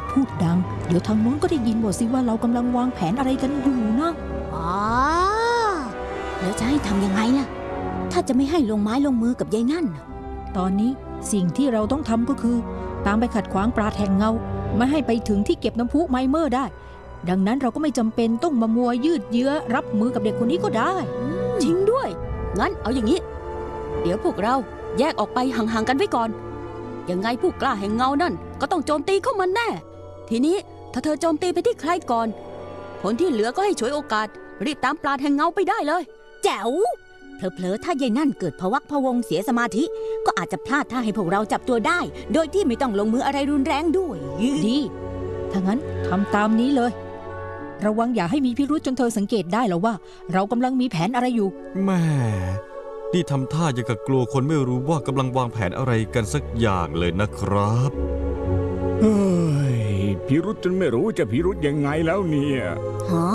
พูดดังเดี๋ยวทางโน้นก็ได้ยินหมดสิว่าเรากำลังวางแผนอะไรกันอยู่นะอ๋อแล้วจะให้ทำยังไงล่ะถ้าจะไม่ให้ลงไม้ลงมือกับยายนั่นตอนนี้สิ่งที่เราต้องทำก็คือตามไปขัดขวางปราดแห่งเงาไม่ให้ไปถึงที่เก็บน้ำพุไมเมอร์ได้ดังนั้นเราก็ไม่จำเป็นต้องมามัวยืดเยื้อรับมือกับเด็กคนนี้ก็ได้จริงด้วยงั้นเอาอย่างนี้เดี๋ยวพวกเราแยกออกไปห่างๆกันไว้ก่อนยังไงผู้กล้าแห่งเงานั่นก็ต้องโจมตีเข้ามันแน่ทีนี้ถ้าเธอโจมตีไปที่ใครก่อนผลที่เหลือก็ให้ฉวยโอกาสรีบตามปราดแห่งเงาไปได้เลยแจ๋วเผลอๆถ้ายายนั่นเกิดพะวักพะวงเสียสมาธิก็อาจจะพลาดท่าให้พวกเราจับตัวได้โดยที่ไม่ต้องลงมืออะไรรุนแรงด้วยดีถ้างั้นทำตามนี้เลยระวังอย่าให้มีพิรุธจนเธอสังเกตได้แล้วว่าเรากำลังมีแผนอะไรอยู่แม่นี่ทำท่าอย่างกับกลัวคนไม่รู้ว่ากำลังวางแผนอะไรกันสักอย่างเลยนะครับเฮ้ยพิรุธจนไม่รู้จะพิรุธยังไงแล้วเนี่ย